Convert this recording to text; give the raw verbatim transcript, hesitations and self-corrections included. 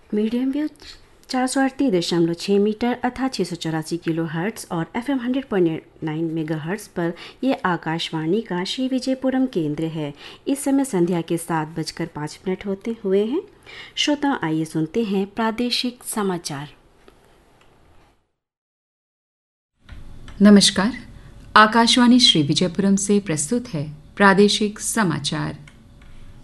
Medium wave चार सौ अड़तीस दशमलव छः मीटर अर्थात छः सौ चौरासी किलो हर्ट्स और F am hundred point nine mega hertz पर यह आकाशवाणी का श्री विजयपुरम केंद्र है। इस समय संध्या के सात बजकर पाँच मिनट होते हुए हैं। श्रोता, आइए सुनते हैं प्रादेशिक समाचार। नमस्कार, आकाशवाणी श्री विजयपुरम से प्रस्तुत है प्रादेशिक समाचार।